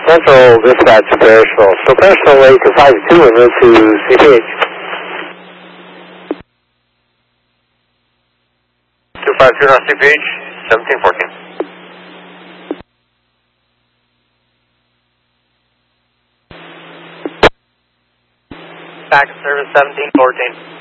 Central dispatch to Parishville. So Parishville Lake to 52 and move to CPH. 250 on CPH, 1714. Back to service 1714.